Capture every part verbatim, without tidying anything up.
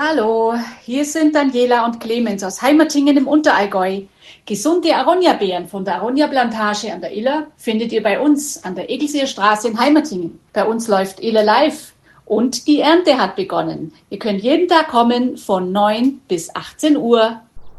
Hallo, hier sind Daniela und Clemens aus Heimertingen im Unterallgäu. Gesunde Aronia-Beeren von der Aronia-Plantage an der Iller findet ihr bei uns an der Egelseer Straße in Heimertingen. Bei uns läuft Iller Live und die Ernte hat begonnen. Ihr könnt jeden Tag kommen von neun bis achtzehn Uhr.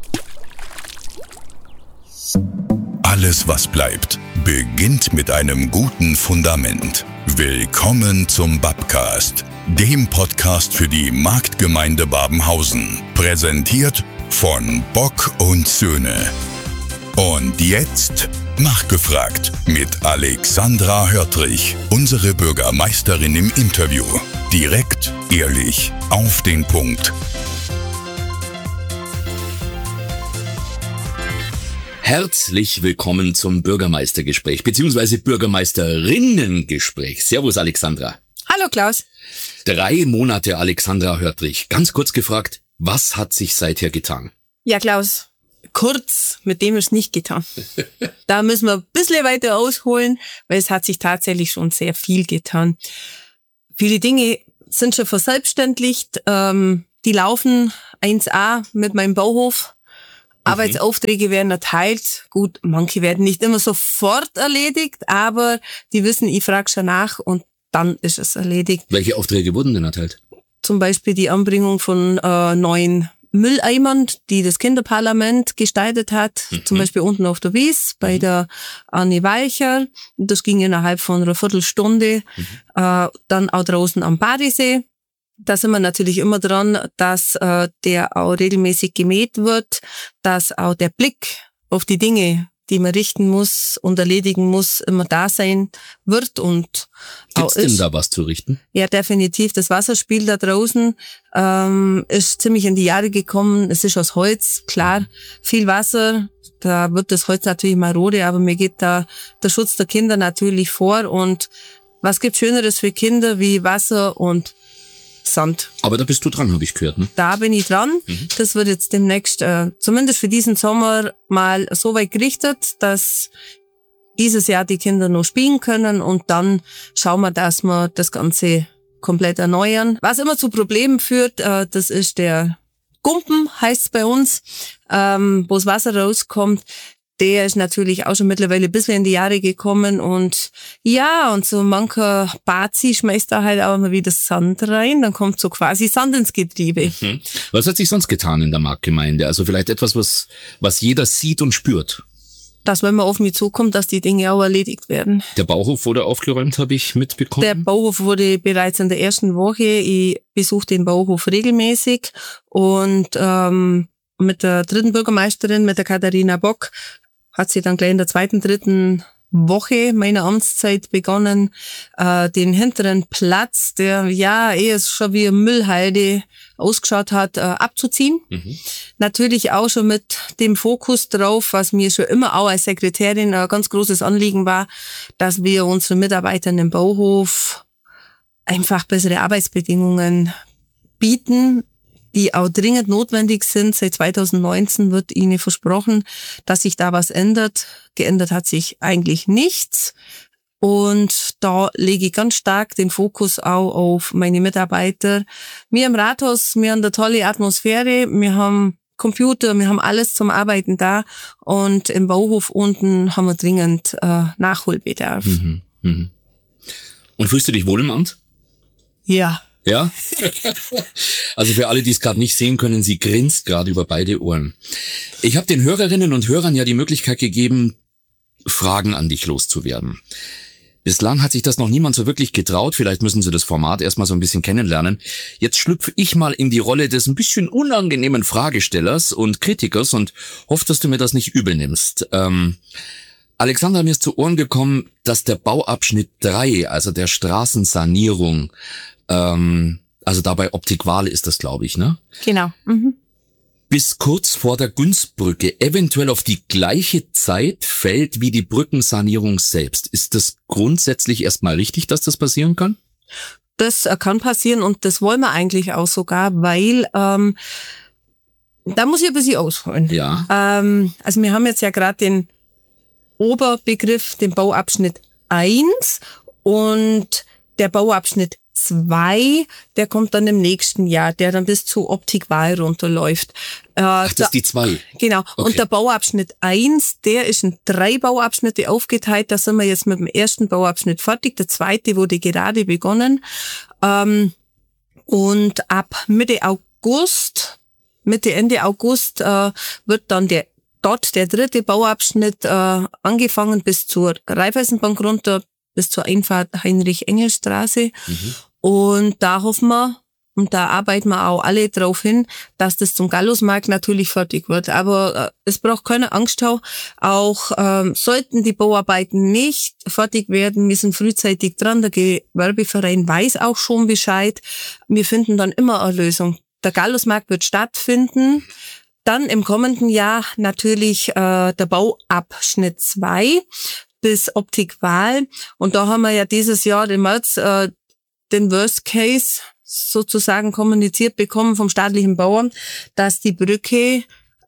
Alles, was bleibt, beginnt mit einem guten Fundament. Willkommen zum Babcast, dem Podcast für die Marktgemeinde Babenhausen. Präsentiert von Bock und Söhne. Und jetzt nachgefragt mit Alexandra Hörtrich, unsere Bürgermeisterin im Interview. Direkt, ehrlich, auf den Punkt. Herzlich willkommen zum Bürgermeistergespräch bzw. Bürgermeisterinnengespräch. Servus Alexandra. Hallo Klaus. Drei Monate Alexandra Hörtrich. Ganz kurz gefragt, was hat sich seither getan? Ja Klaus, kurz, mit dem ist nicht getan. Da müssen wir ein bisschen weiter ausholen, weil es hat sich tatsächlich schon sehr viel getan. Viele Dinge sind schon verselbstständigt. Ähm, die laufen eins a mit meinem Bauhof. Arbeitsaufträge werden erteilt. Gut, manche werden nicht immer sofort erledigt, aber die wissen, ich frage schon nach und dann ist es erledigt. Welche Aufträge wurden denn erteilt? Zum Beispiel die Anbringung von äh, neuen Mülleimern, die das Kinderparlament gestaltet hat. Mhm. Zum Beispiel unten auf der Wies bei mhm. der Anni Weicher. Das ging innerhalb von einer Viertelstunde. Mhm. Äh, dann auch draußen am Badesee. Da sind wir natürlich immer dran, dass äh, der auch regelmäßig gemäht wird, dass auch der Blick auf die Dinge, die man richten muss und erledigen muss, immer da sein wird und auch ist. Gibt's denn da was zu richten? Ja, definitiv. Das Wasserspiel da draußen ähm, ist ziemlich in die Jahre gekommen. Es ist aus Holz, klar, viel Wasser. Da wird das Holz natürlich marode, aber mir geht da der Schutz der Kinder natürlich vor. Und was gibt Schöneres für Kinder wie Wasser und Sand. Aber da bist du dran, habe ich gehört, ne? Da bin ich dran. Mhm. Das wird jetzt demnächst, äh, zumindest für diesen Sommer, mal so weit gerichtet, dass dieses Jahr die Kinder noch spielen können und dann schauen wir, dass wir das Ganze komplett erneuern. Was immer zu Problemen führt, äh, das ist der Gumpen, heißt es bei uns, ähm, wo das Wasser rauskommt. Der ist natürlich auch schon mittlerweile ein bisschen in die Jahre gekommen und ja, und so mancher Bazi schmeißt da halt auch immer wieder Sand rein, dann kommt so quasi Sand ins Getriebe. Mhm. Was hat sich sonst getan in der Marktgemeinde? Also vielleicht etwas, was was jeder sieht und spürt? Dass, wenn man auf mich zukommt, dass die Dinge auch erledigt werden. Der Bauhof wurde aufgeräumt, habe ich mitbekommen. Der Bauhof wurde bereits in der ersten Woche, ich besuche den Bauhof regelmäßig und ähm, mit der dritten Bürgermeisterin, mit der Katharina Bock, hat sie dann gleich in der zweiten, dritten Woche meiner Amtszeit begonnen, äh, den hinteren Platz, der ja eher schon wie eine Müllhalde ausgeschaut hat, äh, abzuziehen. Mhm. Natürlich auch schon mit dem Fokus drauf, was mir schon immer auch als Sekretärin ein ganz großes Anliegen war, dass wir unseren Mitarbeitern im Bauhof einfach bessere Arbeitsbedingungen bieten, die auch dringend notwendig sind. Seit zweitausendneunzehn wird ihnen versprochen, dass sich da was ändert. Geändert hat sich eigentlich nichts. Und da lege ich ganz stark den Fokus auch auf meine Mitarbeiter. Wir im Rathaus, wir haben eine tolle Atmosphäre, wir haben Computer, wir haben alles zum Arbeiten da. Und im Bauhof unten haben wir dringend äh, Nachholbedarf. Mhm, mhm. Und fühlst du dich wohl im Amt? Ja. Ja? Also für alle, die es gerade nicht sehen können, sie grinst gerade über beide Ohren. Ich habe den Hörerinnen und Hörern ja die Möglichkeit gegeben, Fragen an dich loszuwerden. Bislang hat sich das noch niemand so wirklich getraut. Vielleicht müssen sie das Format erstmal so ein bisschen kennenlernen. Jetzt schlüpfe ich mal in die Rolle des ein bisschen unangenehmen Fragestellers und Kritikers und hoffe, dass du mir das nicht übel nimmst. Ähm, Alexandra, mir ist zu Ohren gekommen, dass der Bauabschnitt drei, also der Straßensanierung, ähm, also dabei Optik-Wahl ist das, glaube ich, ne? Genau. Mhm. Bis kurz vor der Günzbrücke eventuell auf die gleiche Zeit fällt wie die Brückensanierung selbst. Ist das grundsätzlich erstmal richtig, dass das passieren kann? Das kann passieren und das wollen wir eigentlich auch sogar, weil ähm, da muss ich ein bisschen ausholen. Ja. Ähm, also wir haben jetzt ja gerade den Oberbegriff, den Bauabschnitt eins und der Bauabschnitt zwei, der kommt dann im nächsten Jahr, der dann bis zu Optik Wahl runterläuft. Äh, Ach, das ist die zwei? Genau. Okay. Und der Bauabschnitt eins, der ist in drei Bauabschnitte aufgeteilt. Da sind wir jetzt mit dem ersten Bauabschnitt fertig. Der zweite wurde gerade begonnen. Ähm, und ab Mitte August, Mitte, Ende August äh, wird dann der dort der dritte Bauabschnitt äh, angefangen bis zur Raiffeisenbank runter, bis zur Einfahrt Heinrich-Engel-Straße. Mhm. Und da hoffen wir, und da arbeiten wir auch alle drauf hin, dass das zum Gallusmarkt natürlich fertig wird. Aber äh, es braucht keine Angst haben. Auch ähm, sollten die Bauarbeiten nicht fertig werden, wir sind frühzeitig dran. Der Gewerbeverein weiß auch schon Bescheid. Wir finden dann immer eine Lösung. Der Gallusmarkt wird stattfinden. Dann im kommenden Jahr natürlich äh, der Bauabschnitt zwei bis Optik Wahl. Und da haben wir ja dieses Jahr im März äh, den Worst Case sozusagen kommuniziert bekommen vom staatlichen Bauern, dass die Brücke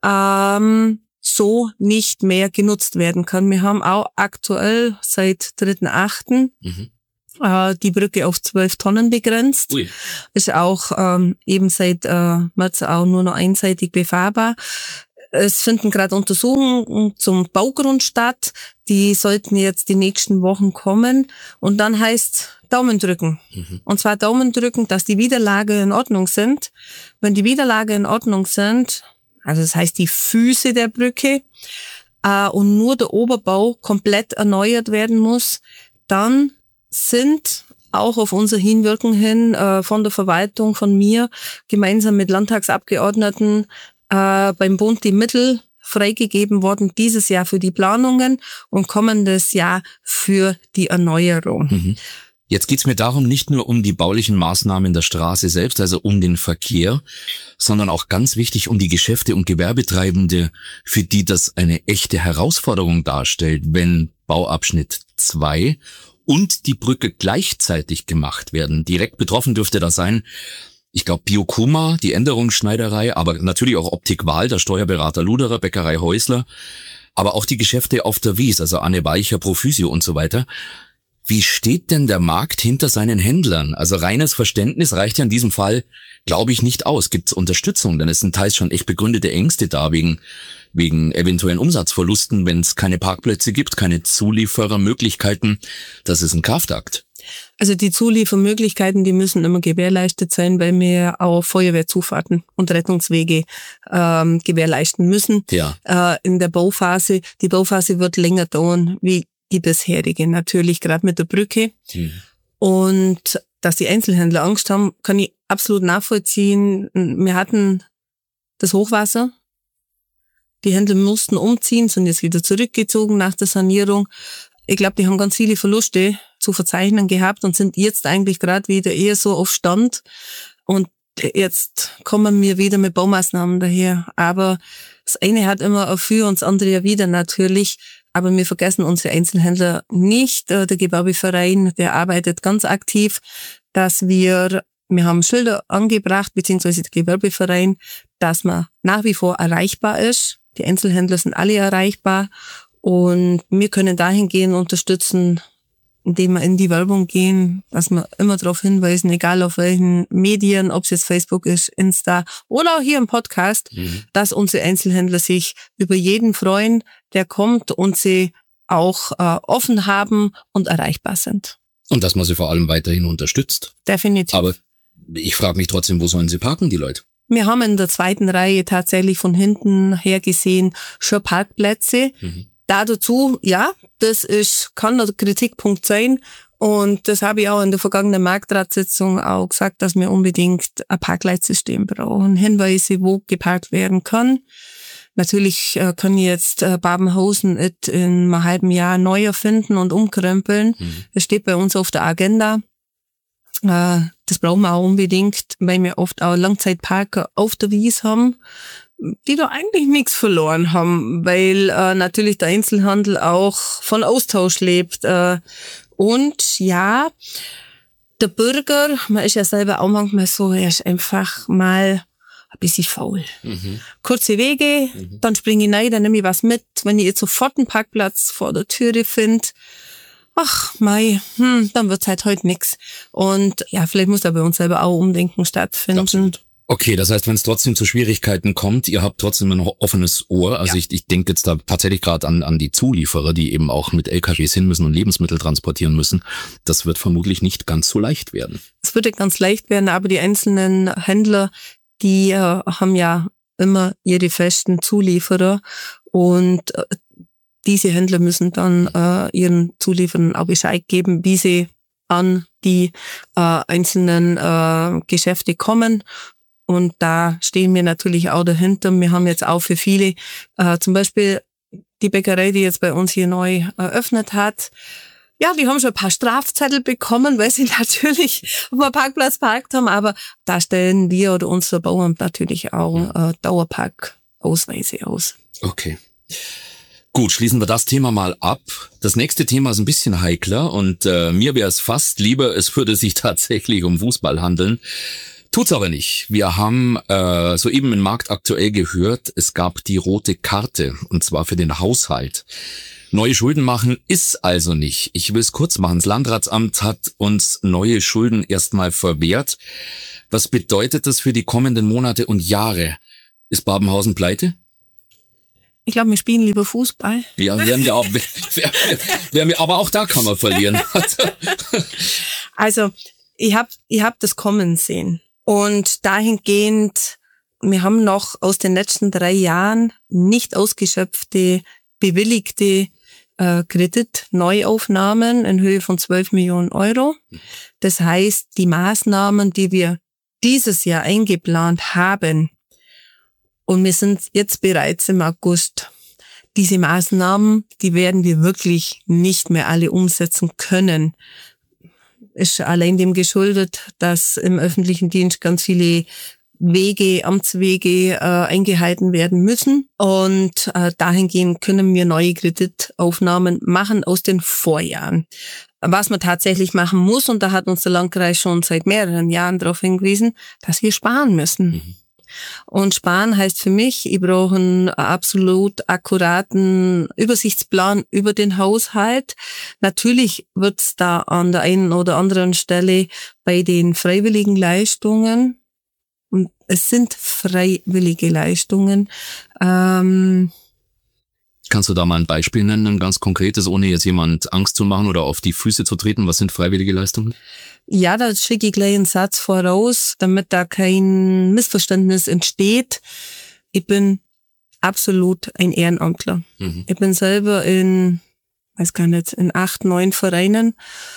ähm, so nicht mehr genutzt werden kann. Wir haben auch aktuell seit dritten achten Mhm. äh, die Brücke auf zwölf Tonnen begrenzt. Ui. Ist auch ähm, eben seit äh, März auch nur noch einseitig befahrbar. Es finden gerade Untersuchungen zum Baugrund statt. Die sollten jetzt die nächsten Wochen kommen. Und dann heißt Daumen drücken. Mhm. Und zwar Daumen drücken, dass die Widerlage in Ordnung sind. Wenn die Widerlage in Ordnung sind, also das heißt die Füße der Brücke, äh, und nur der Oberbau komplett erneuert werden muss, dann sind auch auf unser Hinwirken hin äh, von der Verwaltung, von mir, gemeinsam mit Landtagsabgeordneten, Äh, beim Bund die Mittel freigegeben worden dieses Jahr für die Planungen und kommendes Jahr für die Erneuerung. Mhm. Jetzt geht's mir darum, nicht nur um die baulichen Maßnahmen der Straße selbst, also um den Verkehr, sondern auch ganz wichtig um die Geschäfte und Gewerbetreibende, für die das eine echte Herausforderung darstellt, wenn Bauabschnitt zwei und die Brücke gleichzeitig gemacht werden. Direkt betroffen dürfte das sein, ich glaube, Biokuma, die Änderungsschneiderei, aber natürlich auch Optik Wahl, der Steuerberater Luderer, Bäckerei Häusler, aber auch die Geschäfte auf der Wies, also Anne Weicher, Profysio und so weiter. Wie steht denn der Markt hinter seinen Händlern? Also reines Verständnis reicht ja in diesem Fall, glaube ich, nicht aus. Gibt es Unterstützung? Denn es sind teils schon echt begründete Ängste da wegen, wegen eventuellen Umsatzverlusten, wenn es keine Parkplätze gibt, keine Zulieferermöglichkeiten. Das ist ein Kraftakt. Also die Zuliefermöglichkeiten, die müssen immer gewährleistet sein, weil wir auch Feuerwehrzufahrten und Rettungswege ähm, gewährleisten müssen. Ja. Äh, in der Bauphase, die Bauphase wird länger dauern wie die bisherige, natürlich gerade mit der Brücke. Mhm. Und dass die Einzelhändler Angst haben, kann ich absolut nachvollziehen. Wir hatten das Hochwasser. Die Händler mussten umziehen, sind jetzt wieder zurückgezogen nach der Sanierung. Ich glaube, die haben ganz viele Verluste zu verzeichnen gehabt und sind jetzt eigentlich gerade wieder eher so auf Stand. Und jetzt kommen wir wieder mit Baumaßnahmen daher. Aber das eine hat immer ein Für und das andere ja wieder natürlich. Aber wir vergessen unsere Einzelhändler nicht. Der Gewerbeverein, der arbeitet ganz aktiv, dass wir, wir haben Schilder angebracht, beziehungsweise der Gewerbeverein, dass man nach wie vor erreichbar ist. Die Einzelhändler sind alle erreichbar. Und wir können dahingehend unterstützen, indem wir in die Werbung gehen, dass wir immer darauf hinweisen, egal auf welchen Medien, ob es jetzt Facebook ist, Insta oder auch hier im Podcast, mhm. dass unsere Einzelhändler sich über jeden freuen, der kommt und sie auch äh, offen haben und erreichbar sind. Und dass man sie vor allem weiterhin unterstützt. Definitiv. Aber ich frage mich trotzdem, wo sollen sie parken, die Leute? Wir haben in der zweiten Reihe tatsächlich von hinten her gesehen schon Parkplätze. Mhm. Da dazu, ja, das ist, kann der Kritikpunkt sein. Und das habe ich auch in der vergangenen Marktratssitzung auch gesagt, dass wir unbedingt ein Parkleitsystem brauchen. Hinweise, wo geparkt werden kann. Natürlich äh, kann ich jetzt äh, Babenhausen in einem halben Jahr neu erfinden und umkrempeln. Mhm. Das steht bei uns auf der Agenda. Äh, das brauchen wir auch unbedingt, weil wir oft auch Langzeitparker auf der Wies haben, die da eigentlich nichts verloren haben, weil äh, natürlich der Einzelhandel auch von Austausch lebt. Äh, und ja, der Bürger, man ist ja selber auch manchmal so, er ist einfach mal ein bisschen faul. Mhm. Kurze Wege, mhm. dann springe ich rein, dann nehme ich was mit. Wenn ich jetzt sofort einen Parkplatz vor der Türe finde, ach, mei, hm, dann wird's halt heute nix. Und ja, vielleicht muss da bei uns selber auch Umdenken stattfinden. Absolut. Okay, das heißt, wenn es trotzdem zu Schwierigkeiten kommt, ihr habt trotzdem ein offenes Ohr. Also ja. ich, ich denke jetzt da tatsächlich gerade an, an die Zulieferer, die eben auch mit L K Ws hin müssen und Lebensmittel transportieren müssen. Das wird vermutlich nicht ganz so leicht werden. Es würde ganz leicht werden, aber die einzelnen Händler, die äh, haben ja immer ihre festen Zulieferer und äh, diese Händler müssen dann äh, ihren Zulieferern auch Bescheid geben, wie sie an die äh, einzelnen äh, Geschäfte kommen. Und da stehen wir natürlich auch dahinter. Wir haben jetzt auch für viele, äh, zum Beispiel die Bäckerei, die jetzt bei uns hier neu eröffnet hat, ja, die haben schon ein paar Strafzettel bekommen, weil sie natürlich auf dem Parkplatz parkt haben. Aber da stellen wir oder unser Bauamt natürlich auch äh, Dauerparkausweise aus. Okay. Gut, schließen wir das Thema mal ab. Das nächste Thema ist ein bisschen heikler und äh, mir wäre es fast lieber, es würde sich tatsächlich um Fußball handeln. Tut's aber nicht. Wir haben äh, soeben in Markt aktuell gehört, es gab die rote Karte und zwar für den Haushalt. Neue Schulden machen ist also nicht. Ich will es kurz machen. Das Landratsamt hat uns neue Schulden erstmal verwehrt. Was bedeutet das für die kommenden Monate und Jahre? Ist Babenhausen pleite? Ich glaube, wir spielen lieber Fußball. Ja, werden wir auch. Werden wir, aber auch da kann man verlieren. Also, ich hab, ich hab das kommen sehen. Und dahingehend, wir haben noch aus den letzten drei Jahren nicht ausgeschöpfte, bewilligte äh, Kreditneuaufnahmen in Höhe von zwölf Millionen Euro. Das heißt, die Maßnahmen, die wir dieses Jahr eingeplant haben, und wir sind jetzt bereits im August, diese Maßnahmen, die werden wir wirklich nicht mehr alle umsetzen können. Ist allein dem geschuldet, dass im öffentlichen Dienst ganz viele Wege, Amtswege äh, eingehalten werden müssen. Und äh, dahingehend können wir neue Kreditaufnahmen machen aus den Vorjahren. Was man tatsächlich machen muss, und da hat uns der Landkreis schon seit mehreren Jahren darauf hingewiesen, dass wir sparen müssen. Mhm. Und sparen heißt für mich, ich brauche einen absolut akkuraten Übersichtsplan über den Haushalt. Natürlich wird es da an der einen oder anderen Stelle bei den freiwilligen Leistungen, und es sind freiwillige Leistungen. Ähm, Kannst du da mal ein Beispiel nennen, ein ganz konkretes, ohne jetzt jemand Angst zu machen oder auf die Füße zu treten? Was sind freiwillige Leistungen? Ja, da schicke ich gleich einen Satz voraus, damit da kein Missverständnis entsteht. Ich bin absolut ein Ehrenamtler. Mhm. Ich bin selber in, weiß gar nicht, in acht, neun Vereinen.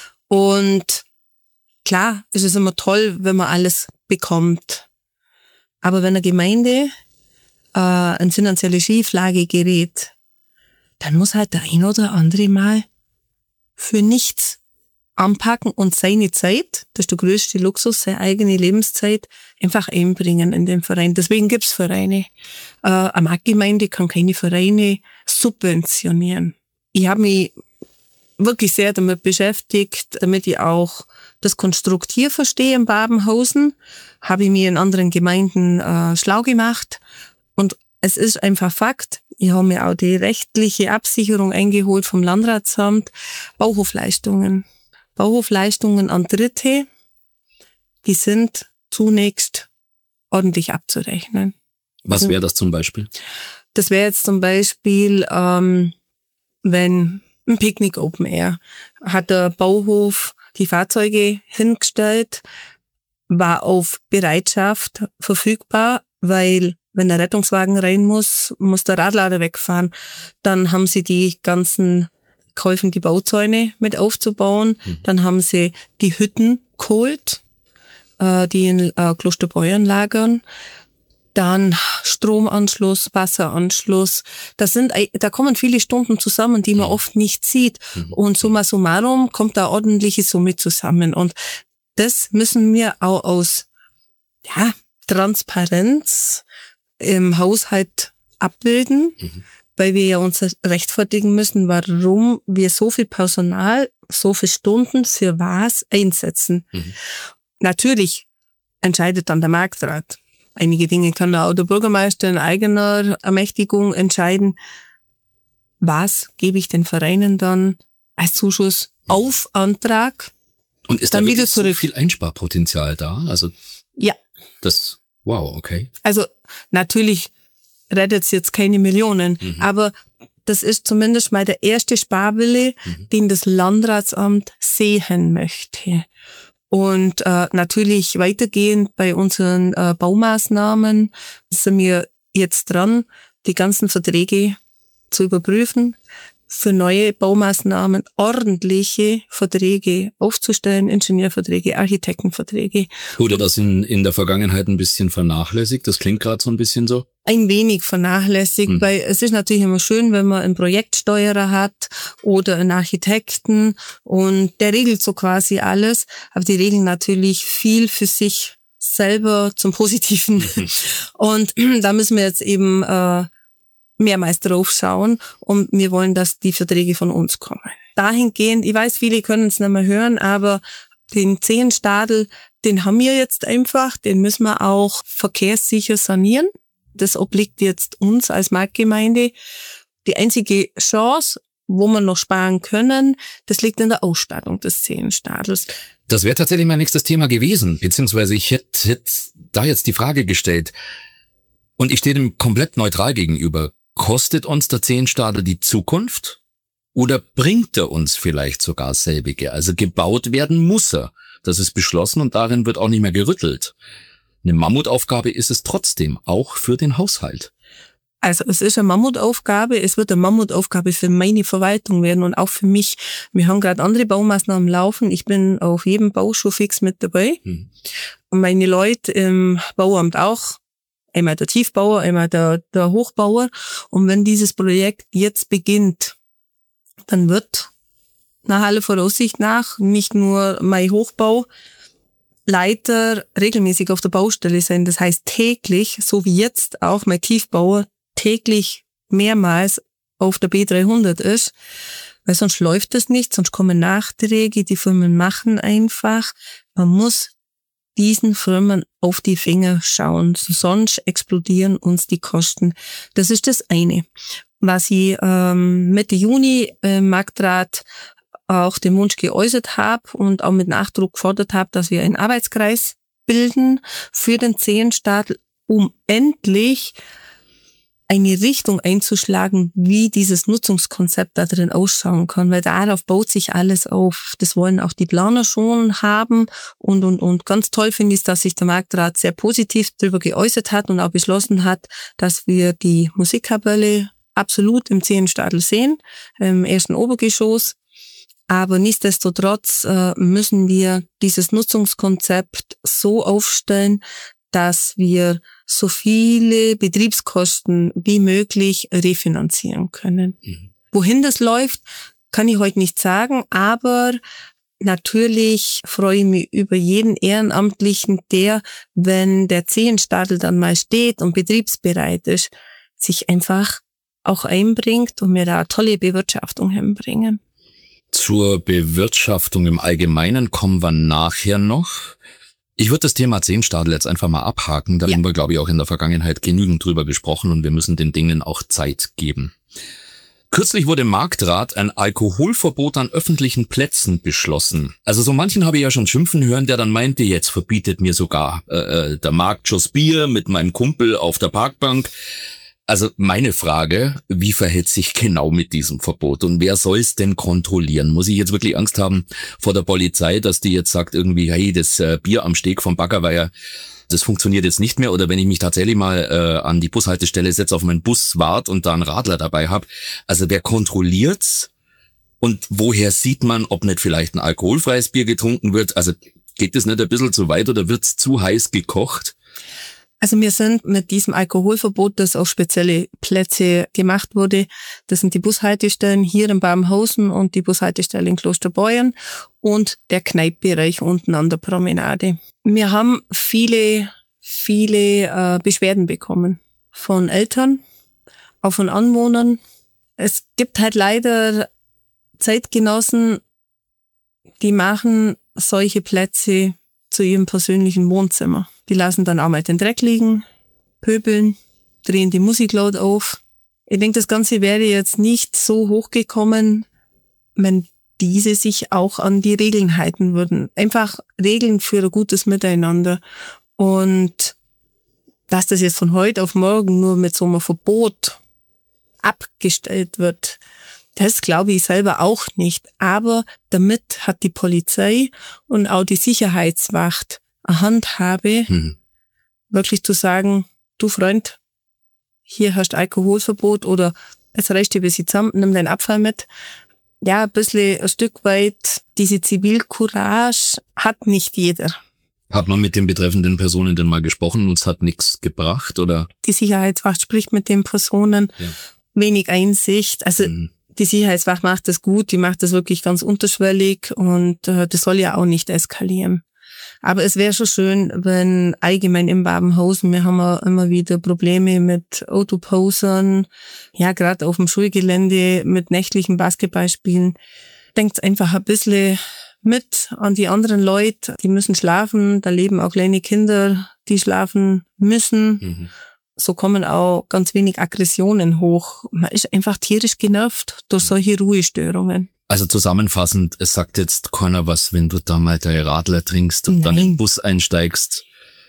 Und klar, es ist immer toll, wenn man alles bekommt. Aber wenn eine Gemeinde äh, in finanzielle Schieflage gerät, dann muss halt der ein oder andere mal für nichts anpacken und seine Zeit, das ist der größte Luxus, seine eigene Lebenszeit, einfach einbringen in den Verein. Deswegen gibt's Vereine. Äh, eine Marktgemeinde kann keine Vereine subventionieren. Ich habe mich wirklich sehr damit beschäftigt, damit ich auch das Konstrukt hier verstehe in Babenhausen, habe ich mir in anderen Gemeinden äh, schlau gemacht. Und es ist einfach Fakt, ich habe mir auch die rechtliche Absicherung eingeholt vom Landratsamt, Bauhofleistungen. Bauhofleistungen an Dritte, die sind zunächst ordentlich abzurechnen. Was wäre das zum Beispiel? Das wäre jetzt zum Beispiel, ähm, wenn ein Picknick Open Air, hat der Bauhof die Fahrzeuge hingestellt, war auf Bereitschaft verfügbar, weil wenn der Rettungswagen rein muss, muss der Radlader wegfahren. Dann haben sie die ganzen geholfen, die Bauzäune mit aufzubauen. Mhm. Dann haben sie die Hütten geholt, äh, die in äh, Klosterbeuern lagern. Dann Stromanschluss, Wasseranschluss. Das sind, da kommen viele Stunden zusammen, die man mhm. oft nicht sieht. Mhm. Und summa summarum kommt da ordentliche Summe zusammen. Und das müssen wir auch aus ja, Transparenz im Haushalt abbilden. Mhm. Weil wir ja uns rechtfertigen müssen, warum wir so viel Personal, so viele Stunden für was einsetzen. Mhm. Natürlich entscheidet dann der Marktrat. Einige Dinge kann auch der Bürgermeister in eigener Ermächtigung entscheiden. Was gebe ich den Vereinen dann als Zuschuss auf Antrag. Und ist dann da wieder wirklich so zurück. viel Einsparpotenzial da? Also Ja. das, wow, okay. Also natürlich rettet es jetzt keine Millionen, Mhm. aber das ist zumindest mal der erste Sparwille, Mhm. den das Landratsamt sehen möchte. Und äh, natürlich weitergehend bei unseren äh, Baumaßnahmen sind wir jetzt dran, die ganzen Verträge zu überprüfen, für neue Baumaßnahmen ordentliche Verträge aufzustellen, Ingenieurverträge, Architektenverträge. Wurde das in, in der Vergangenheit ein bisschen vernachlässigt? Das klingt gerade so ein bisschen so. Ein wenig vernachlässigt, Mhm. weil es ist natürlich immer schön, wenn man einen Projektsteuerer hat oder einen Architekten und der regelt so quasi alles, aber die regeln natürlich viel für sich selber zum Positiven. Mhm. Und da müssen wir jetzt eben äh, mehrmals drauf schauen und wir wollen, dass die Verträge von uns kommen. Dahingehend, ich weiß, viele können es nicht mehr hören, aber den Zehenstadel, den haben wir jetzt einfach, den müssen wir auch verkehrssicher sanieren. Das obliegt jetzt uns als Marktgemeinde. Die einzige Chance, wo wir noch sparen können, das liegt in der Ausstattung des Zehenstadels. Das wäre tatsächlich mein nächstes Thema gewesen, beziehungsweise ich hätte hätt da jetzt die Frage gestellt und ich stehe dem komplett neutral gegenüber. Kostet uns der Zehenstadel die Zukunft oder bringt er uns vielleicht sogar selbige? Also gebaut werden muss er. Das ist beschlossen und darin wird auch nicht mehr gerüttelt. Eine Mammutaufgabe ist es trotzdem, auch für den Haushalt. Also es ist eine Mammutaufgabe, es wird eine Mammutaufgabe für meine Verwaltung werden und auch für mich. Wir haben gerade andere Baumaßnahmen laufen. Ich bin auf jedem Bau schon fix mit dabei. Hm. Und meine Leute im Bauamt auch. Einmal der Tiefbauer, einmal der, der Hochbauer. Und wenn dieses Projekt jetzt beginnt, dann wird nach aller Voraussicht nach nicht nur mein Hochbauleiter regelmäßig auf der Baustelle sein. Das heißt täglich, so wie jetzt auch mein Tiefbauer täglich mehrmals auf der B dreihundert ist. Weil sonst läuft das nicht, sonst kommen Nachträge, die Firmen machen einfach. Man muss diesen Firmen auf die Finger schauen, sonst explodieren uns die Kosten. Das ist das eine. Was ich ähm, Mitte Juni im Marktrat auch den Wunsch geäußert habe und auch mit Nachdruck gefordert habe, dass wir einen Arbeitskreis bilden für den Zehenstadel, um endlich eine Richtung einzuschlagen, wie dieses Nutzungskonzept da drin ausschauen kann, weil darauf baut sich alles auf. Das wollen auch die Planer schon haben und, und, und ganz toll finde ich, dass sich der Marktrat sehr positiv darüber geäußert hat und auch beschlossen hat, dass wir die Musikkapelle absolut im Zehenstadel sehen, im ersten Obergeschoss. Aber nichtsdestotrotz äh, müssen wir dieses Nutzungskonzept so aufstellen, dass wir so viele Betriebskosten wie möglich refinanzieren können. Mhm. Wohin das läuft, kann ich heute nicht sagen, aber natürlich freue ich mich über jeden Ehrenamtlichen, der, wenn der Zehenstadel dann mal steht und betriebsbereit ist, sich einfach auch einbringt und mir da eine tolle Bewirtschaftung hinbringen. Zur Bewirtschaftung im Allgemeinen kommen wir nachher noch. Ich würde das Thema Zehenstadel jetzt einfach mal abhaken. Da ja. haben wir, glaube ich, auch in der Vergangenheit genügend drüber gesprochen und wir müssen den Dingen auch Zeit geben. Kürzlich wurde im Marktrat ein Alkoholverbot an öffentlichen Plätzen beschlossen. Also so manchen habe ich ja schon schimpfen hören, der dann meinte, jetzt verbietet mir sogar äh, der Marktschuss Bier mit meinem Kumpel auf der Parkbank. Also meine Frage, wie verhält sich genau mit diesem Verbot und wer soll es denn kontrollieren? Muss ich jetzt wirklich Angst haben vor der Polizei, dass die jetzt sagt irgendwie, hey, das äh, Bier am Steg vom Baggerweiher, das funktioniert jetzt nicht mehr? Oder wenn ich mich tatsächlich mal äh, an die Bushaltestelle setze, auf meinen Bus wart und da einen Radler dabei habe, also wer kontrolliert's? Und woher sieht man, ob nicht vielleicht ein alkoholfreies Bier getrunken wird? Also geht das nicht ein bisschen zu weit oder wird's zu heiß gekocht? Also wir sind mit diesem Alkoholverbot, das auf spezielle Plätze gemacht wurde, das sind die Bushaltestellen hier in Baumhausen und die Bushaltestelle in Klosterbeuern und der Kneippbereich unten an der Promenade. Wir haben viele, viele äh, Beschwerden bekommen von Eltern, auch von Anwohnern. Es gibt halt leider Zeitgenossen, die machen solche Plätze zu ihrem persönlichen Wohnzimmer. Die lassen dann auch mal den Dreck liegen, pöbeln, drehen die Musik laut auf. Ich denke, das Ganze wäre jetzt nicht so hochgekommen, wenn diese sich auch an die Regeln halten würden. Einfach Regeln für ein gutes Miteinander. Und dass das jetzt von heute auf morgen nur mit so einem Verbot abgestellt wird, das glaube ich selber auch nicht. Aber damit hat die Polizei und auch die Sicherheitswacht eine Handhabe, mhm. wirklich zu sagen, du Freund, hier hast du Alkoholverbot oder es reicht dir bis zusammen, nimm deinen Abfall mit. Ja, ein bisschen, ein Stück weit, diese Zivilcourage hat nicht jeder. Hat man mit den betreffenden Personen denn mal gesprochen und es hat nichts gebracht, oder? Die Sicherheitswacht spricht mit den Personen, ja. Wenig Einsicht. Also mhm. die Sicherheitswacht macht das gut, die macht das wirklich ganz unterschwellig und äh, das soll ja auch nicht eskalieren. Aber es wäre schon schön, wenn allgemein in Babenhausen, wir haben ja immer wieder Probleme mit Autoposern, ja, gerade auf dem Schulgelände mit nächtlichen Basketballspielen. Denkt einfach ein bisschen mit an die anderen Leute, die müssen schlafen, da leben auch kleine Kinder, die schlafen müssen. Mhm. So kommen auch ganz wenig Aggressionen hoch. Man ist einfach tierisch genervt durch solche Ruhestörungen. Also zusammenfassend, es sagt jetzt keiner was, wenn du da mal deine Radler trinkst und Nein. dann in den Bus einsteigst.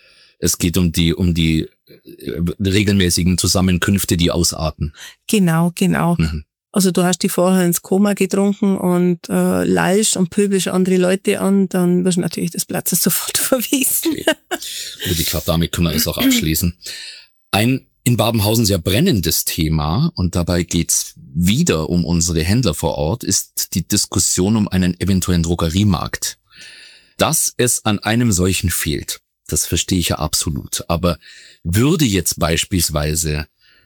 Es geht um die, um die äh, regelmäßigen Zusammenkünfte, die ausarten. Genau, genau. Mhm. Also du hast die vorher ins Koma getrunken und äh, lalsch und pöbelst andere Leute an, dann wirst du natürlich des Platzes sofort verwiesen. Okay. Gut, ich glaube, damit können wir es auch abschließen. Ein in Babenhausen sehr brennendes Thema, und dabei geht's wieder um unsere Händler vor Ort, ist die Diskussion um einen eventuellen Drogeriemarkt. Dass es an einem solchen fehlt, das verstehe ich ja absolut. Aber würde jetzt beispielsweise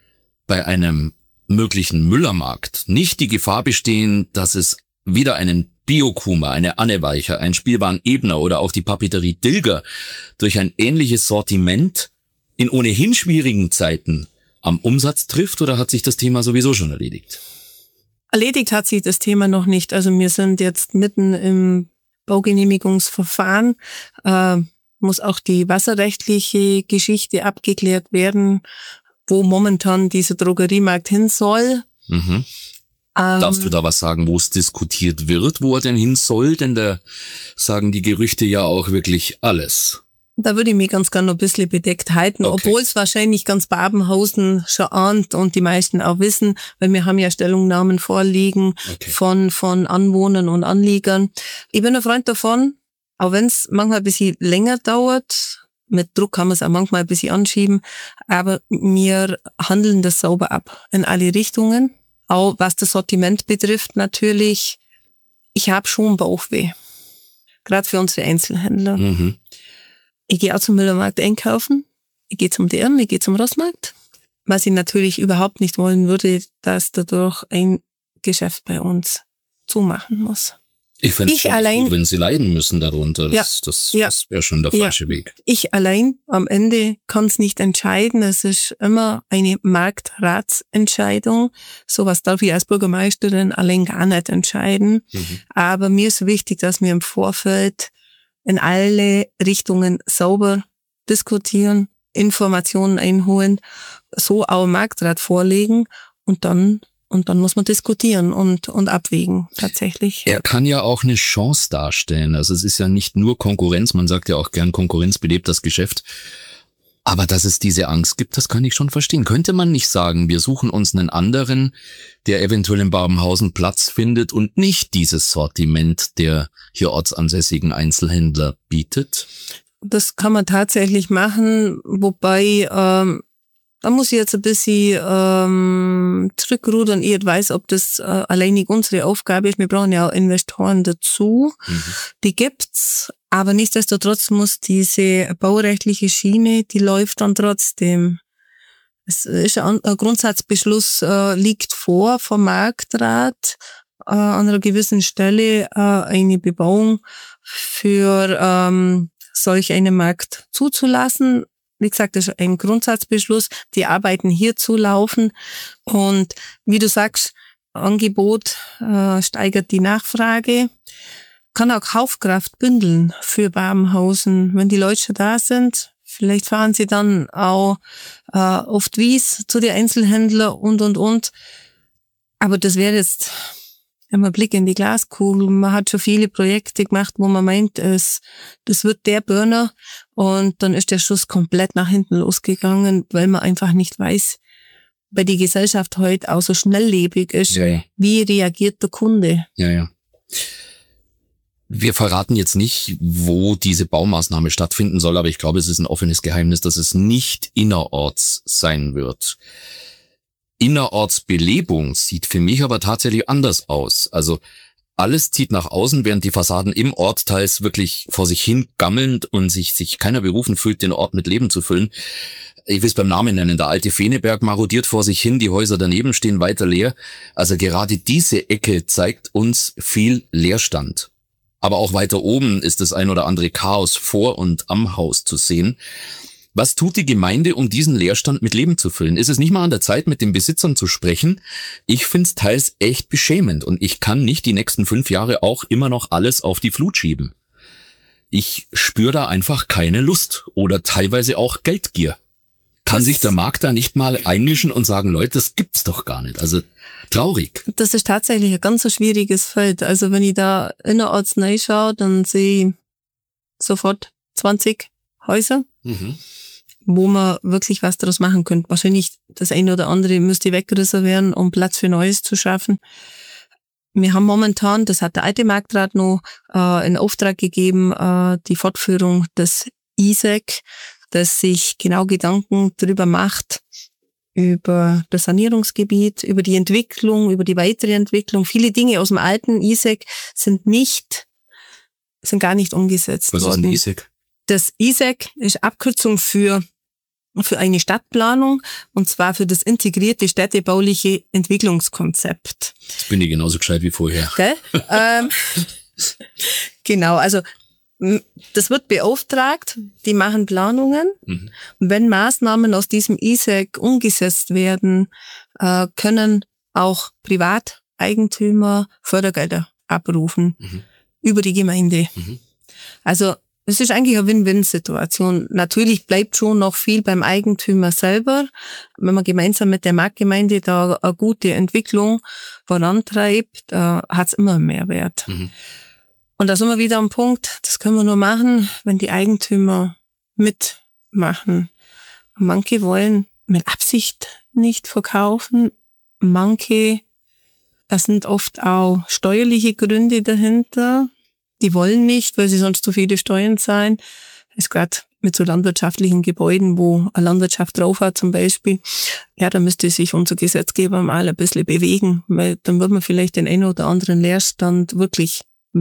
bei einem möglichen Müllermarkt nicht die Gefahr bestehen, dass es wieder einen Bio-Kuma, eine Anne Weicher, einen spielbaren Ebner oder auch die Papeterie Dilger durch ein ähnliches Sortiment in ohnehin schwierigen Zeiten am Umsatz trifft, oder hat sich das Thema sowieso schon erledigt? Erledigt hat sich das Thema noch nicht. Also wir sind jetzt mitten im Baugenehmigungsverfahren. Äh, muss auch die wasserrechtliche Geschichte abgeklärt werden, wo momentan dieser Drogeriemarkt hin soll. Mhm. Ähm, Darfst du da was sagen, wo es diskutiert wird, wo er denn hin soll? Denn da sagen die Gerüchte ja auch wirklich alles. Da würde ich mich ganz gerne noch ein bisschen bedeckt halten, okay. Obwohl es wahrscheinlich ganz Babenhausen schon ahnt und die meisten auch wissen, weil wir haben ja Stellungnahmen vorliegen okay. von von Anwohnern und Anliegern. Ich bin ein Freund davon, auch wenn es manchmal ein bisschen länger dauert, mit Druck kann man es auch manchmal ein bisschen anschieben, aber wir handeln das sauber ab in alle Richtungen. Auch was das Sortiment betrifft natürlich, ich habe schon Bauchweh, gerade für unsere Einzelhändler. Mhm. Ich gehe auch zum Müllermarkt einkaufen, ich gehe zum D M, ich gehe zum Rossmarkt. Was ich natürlich überhaupt nicht wollen würde, dass dadurch ein Geschäft bei uns zumachen muss. Ich finde es allein, wenn sie leiden müssen darunter, das, ja, das, ja, das wäre schon der falsche ja. Weg. Ich allein am Ende kann es nicht entscheiden. Es ist immer eine Marktratsentscheidung. Sowas darf ich als Bürgermeisterin allein gar nicht entscheiden. Mhm. Aber mir ist wichtig, dass wir im Vorfeld in alle Richtungen sauber diskutieren, Informationen einholen, so auch im Marktrat vorlegen und dann und dann muss man diskutieren und und abwägen tatsächlich. Er kann ja auch eine Chance darstellen. Also es ist ja nicht nur Konkurrenz, man sagt ja auch gern, Konkurrenz belebt das Geschäft. Aber dass es diese Angst gibt, das kann ich schon verstehen. Könnte man nicht sagen, wir suchen uns einen anderen, der eventuell in Babenhausen Platz findet und nicht dieses Sortiment der hier ortsansässigen Einzelhändler bietet? Das kann man tatsächlich machen, wobei ähm, da muss ich jetzt ein bisschen ähm, zurückrudern. Ich weiß, ob das äh, alleinig unsere Aufgabe ist. Wir brauchen ja auch Investoren dazu. Mhm. Die gibt's. Aber nichtsdestotrotz muss diese baurechtliche Schiene, die läuft dann trotzdem. Es ist ein, ein Grundsatzbeschluss, äh, liegt vor vom Marktrat, äh, an einer gewissen Stelle äh, eine Bebauung für ähm, solch einen Markt zuzulassen. Wie gesagt, das ist ein Grundsatzbeschluss. Die Arbeiten hierzu laufen. Und wie du sagst, Angebot äh, steigert die Nachfrage. Kann auch Kaufkraft bündeln für Babenhausen. Wenn die Leute schon da sind, vielleicht fahren sie dann auch äh, oft Wies zu den Einzelhändlern und, und, und. Aber das wäre jetzt wir haben einen Blick in die Glaskugel. Man hat schon viele Projekte gemacht, wo man meint, es, das wird der Burner. Und dann ist der Schuss komplett nach hinten losgegangen, weil man einfach nicht weiß, weil die Gesellschaft heute auch so schnelllebig ist, ja, ja. wie reagiert der Kunde? Ja, ja. Wir verraten jetzt nicht, wo diese Baumaßnahme stattfinden soll, aber ich glaube, es ist ein offenes Geheimnis, dass es nicht innerorts sein wird. Innerortsbelebung sieht für mich aber tatsächlich anders aus. Also alles zieht nach außen, während die Fassaden im Ort teils wirklich vor sich hin gammelnd und sich sich keiner berufen fühlt, den Ort mit Leben zu füllen. Ich will es beim Namen nennen, der alte Feneberg marodiert vor sich hin, die Häuser daneben stehen weiter leer. Also gerade diese Ecke zeigt uns viel Leerstand. Aber auch weiter oben ist das ein oder andere Chaos vor und am Haus zu sehen. Was tut die Gemeinde, um diesen Leerstand mit Leben zu füllen? Ist es nicht mal an der Zeit, mit den Besitzern zu sprechen? Ich find's teils echt beschämend und ich kann nicht die nächsten fünf Jahre auch immer noch alles auf die Flut schieben. Ich spüre da einfach keine Lust oder teilweise auch Geldgier. Kann sich der Markt da nicht mal einmischen und sagen, Leute, das gibt's doch gar nicht. Also traurig. Das ist tatsächlich ein ganz so schwieriges Feld. Also wenn ich da innerorts reinschaue, dann sehe ich sofort zwanzig Häuser, mhm. wo man wirklich was daraus machen könnte. Wahrscheinlich das eine oder andere müsste weggerissen werden, um Platz für Neues zu schaffen. Wir haben momentan, das hat der alte Marktrat noch äh, in Auftrag gegeben, äh, die Fortführung des I S E C, das sich genau Gedanken darüber macht, über das Sanierungsgebiet, über die Entwicklung, über die weitere Entwicklung. Viele Dinge aus dem alten I S E C sind nicht, sind gar nicht umgesetzt Was worden. Was ist ein I S E C? Das I S E C ist Abkürzung für, für eine Stadtplanung, und zwar für das integrierte städtebauliche Entwicklungskonzept. Jetzt bin ich genauso gescheit wie vorher. Gell? ähm, genau, also das wird beauftragt, die machen Planungen. Mhm. Wenn Maßnahmen aus diesem I S E C umgesetzt werden, äh, können auch Privateigentümer Fördergelder abrufen mhm. über die Gemeinde. Mhm. Also es ist eigentlich eine Win-Win-Situation. Natürlich bleibt schon noch viel beim Eigentümer selber. Wenn man gemeinsam mit der Marktgemeinde da eine gute Entwicklung vorantreibt, äh, hat es immer einen Mehrwert. Mhm. Und da sind wir wieder am Punkt, das können wir nur machen, wenn die Eigentümer mitmachen. Manche wollen mit Absicht nicht verkaufen, manche, das sind oft auch steuerliche Gründe dahinter. Die wollen nicht, weil sie sonst zu viele Steuern zahlen. Es ist gerade mit so landwirtschaftlichen Gebäuden, wo eine Landwirtschaft drauf hat zum Beispiel, ja, da müsste sich unser Gesetzgeber mal ein bisschen bewegen, weil dann wird man vielleicht den einen oder anderen Leerstand wirklich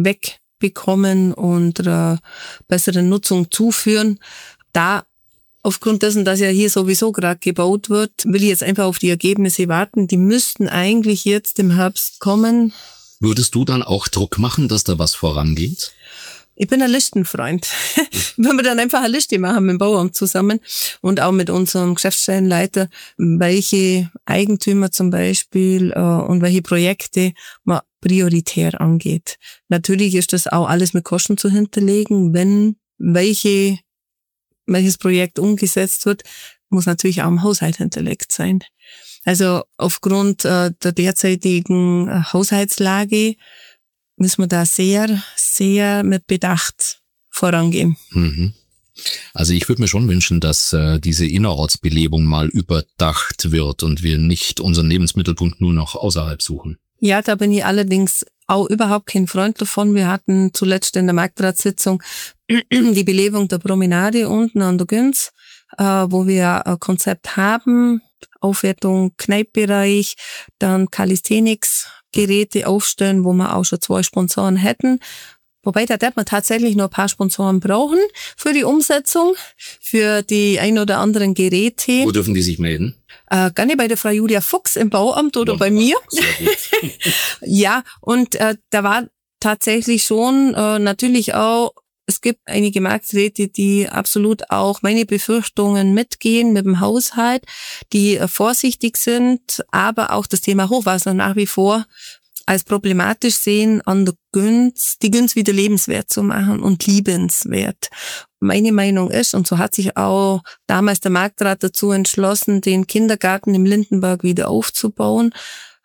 wegbekommen und einer besseren Nutzung zuführen. Da, aufgrund dessen, dass ja hier sowieso gerade gebaut wird, will ich jetzt einfach auf die Ergebnisse warten. Die müssten eigentlich jetzt im Herbst kommen. Würdest du dann auch Druck machen, dass da was vorangeht? Ich bin ein Listenfreund. Wenn wir dann einfach eine Liste machen mit dem Bauamt zusammen und auch mit unserem Geschäftsstellenleiter, welche Eigentümer zum Beispiel äh, und welche Projekte man prioritär angeht. Natürlich ist das auch alles mit Kosten zu hinterlegen. Wenn welche welches Projekt umgesetzt wird, muss natürlich auch im Haushalt hinterlegt sein. Also aufgrund äh, der derzeitigen äh, Haushaltslage müssen wir da sehr, sehr mit Bedacht vorangehen. Mhm. Also ich würde mir schon wünschen, dass äh, diese Innerortsbelebung mal überdacht wird und wir nicht unseren Lebensmittelpunkt nur noch außerhalb suchen. Ja, da bin ich allerdings auch überhaupt kein Freund davon. Wir hatten zuletzt in der Marktratssitzung die Belebung der Promenade unten an der Günz, äh, wo wir ein Konzept haben, Aufwertung Kneippbereich, dann Calisthenics-Geräte aufstellen, wo wir auch schon zwei Sponsoren hätten. Wobei, da wird man tatsächlich noch ein paar Sponsoren brauchen für die Umsetzung, für die ein oder anderen Geräte. Wo dürfen die sich melden? Äh, gerne bei der Frau Julia Fuchs im Bauamt oder bei mir. Sehr gut. Ja, und äh, da war tatsächlich schon äh, natürlich auch, es gibt einige Markträte, die absolut auch meine Befürchtungen mitgehen mit dem Haushalt, die äh, vorsichtig sind, aber auch das Thema Hochwasser nach wie vor als problematisch sehen, an der Günz, die Günz wieder lebenswert zu machen und liebenswert. Meine Meinung ist, und so hat sich auch damals der Marktrat dazu entschlossen, den Kindergarten im Lindenberg wieder aufzubauen.